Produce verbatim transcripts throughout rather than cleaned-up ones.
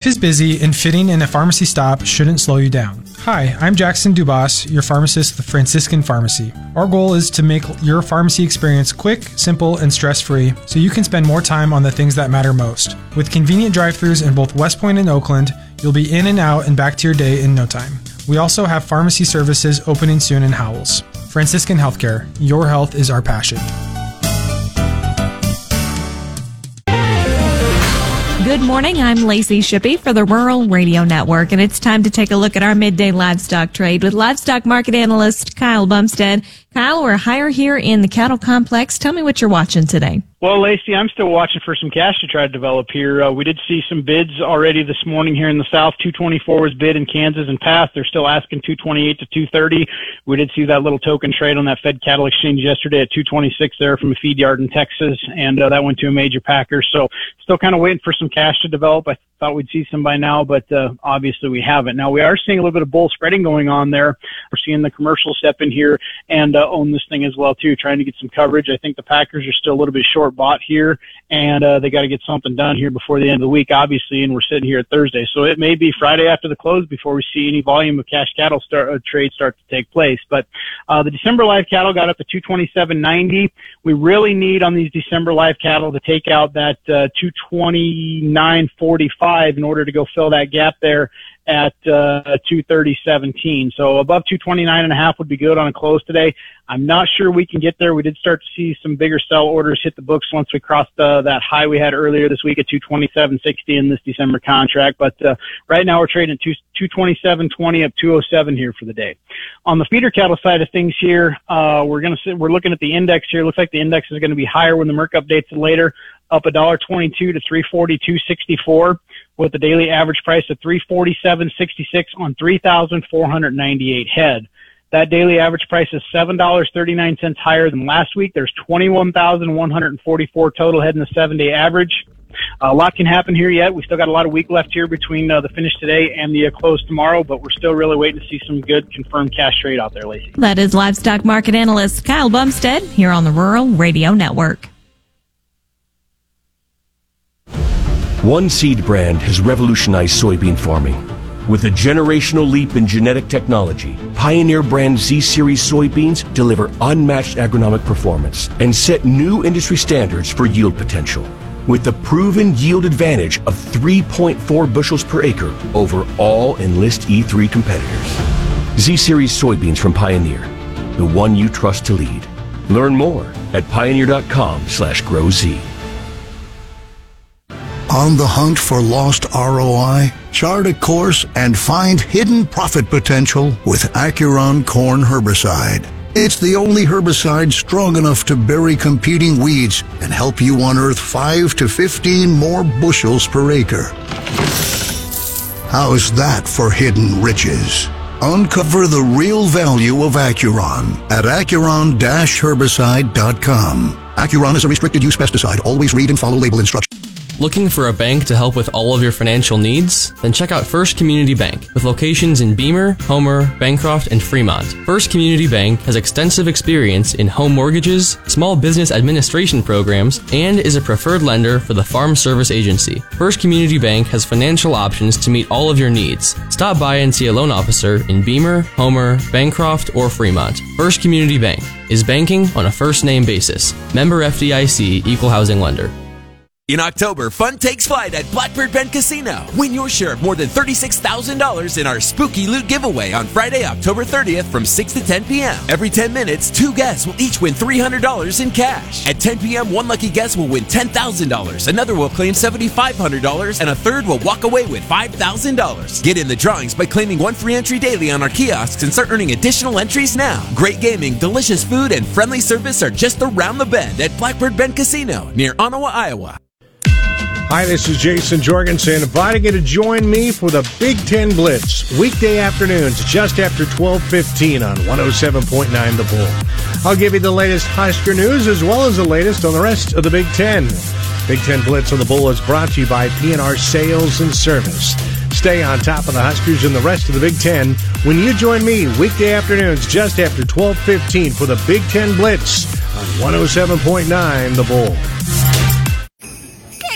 is busy, and fitting in a pharmacy stop shouldn't slow you down. Hi, I'm Jackson Dubas, your pharmacist with Franciscan Pharmacy. Our goal is to make your pharmacy experience quick, simple, and stress-free so you can spend more time on the things that matter most. With convenient drive-thrus in both West Point and Oakland, you'll be in and out and back to your day in no time. We also have pharmacy services opening soon in Howells. Franciscan Healthcare, your health is our passion. Good morning, I'm Lacey Shippey for the Rural Radio Network, and it's time to take a look at our midday livestock trade with livestock market analyst Kyle Bumstead. Kyle, we're higher here in the cattle complex. Tell me what you're watching today. Well, Lacey, I'm still watching for some cash to try to develop here. Uh, we did see some bids already this morning here in the south. two twenty-four was bid in Kansas and passed. They're still asking two twenty-eight to two thirty. We did see that little token trade on that Fed cattle exchange yesterday at two twenty-six there from a feed yard in Texas, and uh, that went to a major packer. So still kind of waiting for some cash to develop. I thought we'd see some by now, but uh, obviously we haven't. Now, we are seeing a little bit of bull spreading going on there. We're seeing the commercial step in here and uh, own this thing as well, too, trying to get some coverage. I think the Packers are still a little bit short bought here, and uh, they got to get something done here before the end of the week, obviously, and we're sitting here at Thursday. So it may be Friday after the close before we see any volume of cash cattle start, uh, trade start to take place. But uh, the December live cattle got up to two twenty-seven ninety. We really need on these December live cattle to take out that uh, two twenty-nine forty-five in order to go fill that gap there at uh, two thirty seventeen. So above two twenty-nine and a half would be good on a close today. I'm not sure we can get there. We did start to see some bigger sell orders hit the books once we crossed uh, that high we had earlier this week at two twenty-seven sixty in this December contract. But uh, right now we're trading at two twenty-seven twenty up two oh seven here for the day. On the feeder cattle side of things here, uh, we're going to we're looking at the index here. Looks like the index is going to be higher when the Merc updates it later, up one dollar twenty-two to three forty-two sixty-four. With the daily average price of three forty-seven sixty-six on three thousand four hundred ninety-eight head. That daily average price is seven dollars and thirty-nine cents higher than last week. There's twenty-one thousand one hundred forty-four total head in the seven-day average. A lot can happen here yet. We still got a lot of week left here between uh, the finish today and the uh, close tomorrow, but we're still really waiting to see some good confirmed cash trade out there, Lacey. That is livestock market analyst Kyle Bumstead here on the Rural Radio Network. One seed brand has revolutionized soybean farming. With a generational leap in genetic technology, Pioneer brand Z-Series soybeans deliver unmatched agronomic performance and set new industry standards for yield potential. With the proven yield advantage of three point four bushels per acre over all Enlist E three competitors. Z-Series soybeans from Pioneer, the one you trust to lead. Learn more at pioneer.com slash grow Z. On the hunt for lost R O I? Chart a course and find hidden profit potential with Acuron Corn Herbicide. It's the only herbicide strong enough to bury competing weeds and help you unearth five to fifteen more bushels per acre. How's that for hidden riches? Uncover the real value of Acuron at acuron dash herbicide dot com. Acuron is a restricted use pesticide. Always read and follow label instructions. Looking for a bank to help with all of your financial needs? Then check out First Community Bank, with locations in Beamer, Homer, Bancroft, and Fremont. First Community Bank has extensive experience in home mortgages, small business administration programs, and is a preferred lender for the Farm Service Agency. First Community Bank has financial options to meet all of your needs. Stop by and see a loan officer in Beamer, Homer, Bancroft, or Fremont. First Community Bank is banking on a first-name basis. Member F D I C, Equal Housing Lender. In October, fun takes flight at Blackbird Bend Casino. Win your share of more than thirty-six thousand dollars in our Spooky Loot giveaway on Friday, October thirtieth from six to ten p.m. Every ten minutes, two guests will each win three hundred dollars in cash. At ten p.m., one lucky guest will win ten thousand dollars, another will claim seven thousand five hundred dollars, and a third will walk away with five thousand dollars. Get in the drawings by claiming one free entry daily on our kiosks and start earning additional entries now. Great gaming, delicious food, and friendly service are just around the bend at Blackbird Bend Casino near Ottawa, Iowa. Hi, this is Jason Jorgensen, inviting you to join me for the Big Ten Blitz, weekday afternoons just after twelve fifteen on one oh seven point nine The Bull. I'll give you the latest Husker news as well as the latest on the rest of the Big Ten. Big Ten Blitz on The Bull is brought to you by P and R Sales and Service. Stay on top of the Huskers and the rest of the Big Ten when you join me weekday afternoons just after twelve fifteen for the Big Ten Blitz on one oh seven point nine The Bull.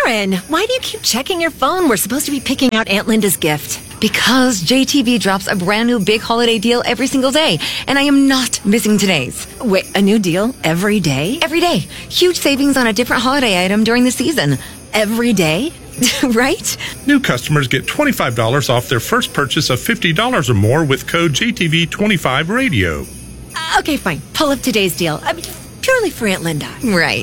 Aaron, why do you keep checking your phone? We're supposed to be picking out Aunt Linda's gift. Because J T V drops a brand new big holiday deal every single day, and I am not missing today's. Wait, a new deal every day? Every day. Huge savings on a different holiday item during the season. Every day? Right? New customers get twenty-five dollars off their first purchase of fifty dollars or more with code J T V twenty-five radio. Okay, fine. Pull up today's deal. I mean, purely for Aunt Linda. Right.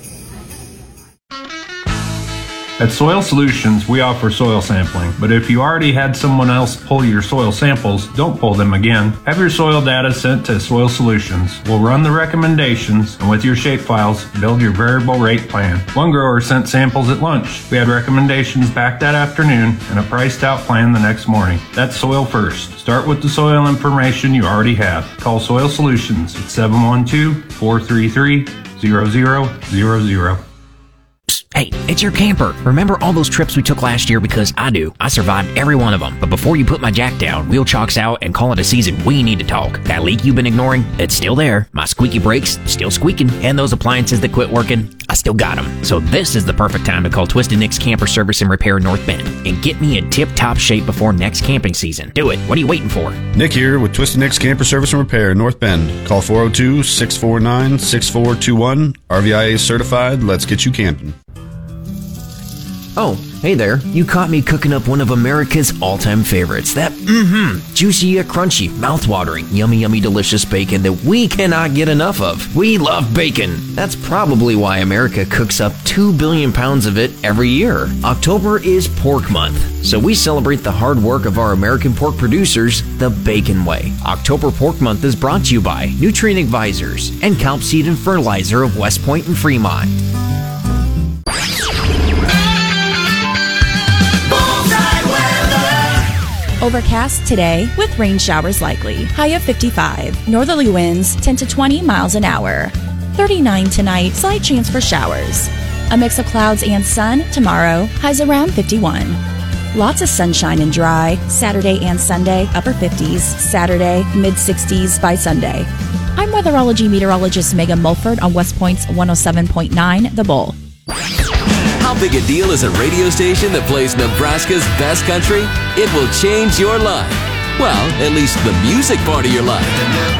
At Soil Solutions, we offer soil sampling, but if you already had someone else pull your soil samples, don't pull them again. Have your soil data sent to Soil Solutions. We'll run the recommendations, and with your shape files, build your variable rate plan. One grower sent samples at lunch. We had recommendations back that afternoon and a priced out plan the next morning. That's Soil First. Start with the soil information you already have. Call Soil Solutions at seven one two, four three three, zero zero zero zero. Hey, it's your camper. Remember all those trips we took last year? Because I do. I survived every one of them. But before you put my jack down, wheel chocks out, and call it a season, we need to talk. That leak you've been ignoring, it's still there. My squeaky brakes, still squeaking. And those appliances that quit working, I still got them. So this is the perfect time to call Twisted Nick's Camper Service and Repair North Bend and get me in tip-top shape before next camping season. Do it. What are you waiting for? Nick here with Twisted Nick's Camper Service and Repair North Bend. Call four oh two, six four nine, six four two one. R V I A certified. Let's get you camping. Oh, hey there. You caught me cooking up one of America's all-time favorites. That, mm-hmm, juicy yet crunchy, mouth-watering, yummy, yummy, delicious bacon that we cannot get enough of. We love bacon. That's probably why America cooks up two billion pounds of it every year. October is Pork Month, so we celebrate the hard work of our American pork producers the Bacon way. October Pork Month is brought to you by Nutrient Advisors and Calp Seed and Fertilizer of West Point and Fremont. Overcast today with rain showers likely. High of fifty-five. Northerly winds ten to twenty miles an hour. thirty-nine tonight. Slight chance for showers. A mix of clouds and sun tomorrow. Highs around fifty-one. Lots of sunshine and dry. Saturday and Sunday. Upper fifties. Saturday. Mid sixties by Sunday. I'm weatherology meteorologist Megan Mulford on West Point's one oh seven point nine The Bull. How big a deal is a radio station that plays Nebraska's best country? It will change your life. Well, at least the music part of your life.